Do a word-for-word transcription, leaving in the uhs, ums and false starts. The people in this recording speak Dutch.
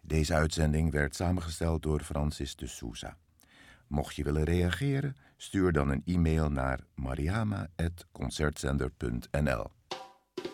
Deze uitzending werd samengesteld door Francis de Souza. Mocht je willen reageren, stuur dan een e-mail naar mariama apenstaartje concertzender punt n l.